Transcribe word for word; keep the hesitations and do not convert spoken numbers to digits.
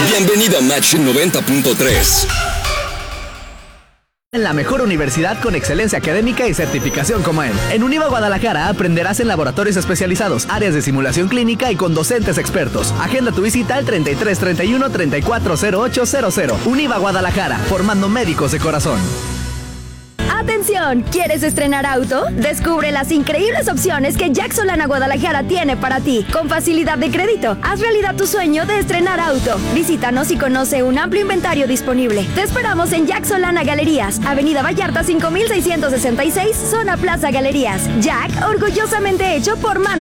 Bienvenido a Match noventa punto tres. En la mejor universidad con excelencia académica y certificación como él. En Univa Guadalajara aprenderás en laboratorios especializados, áreas de simulación clínica y con docentes expertos. Agenda tu visita al treinta y tres treinta y uno treinta y cuatro cero ocho cero cero. Univa Guadalajara, formando médicos de corazón. ¡Atención! ¿Quieres estrenar auto? Descubre las increíbles opciones que Jack Solana Guadalajara tiene para ti. Con facilidad de crédito, haz realidad tu sueño de estrenar auto. Visítanos y conoce un amplio inventario disponible. Te esperamos en Jack Solana Galerías, Avenida Vallarta cinco mil seiscientos sesenta y seis, Zona Plaza Galerías. Jack, orgullosamente hecho por manos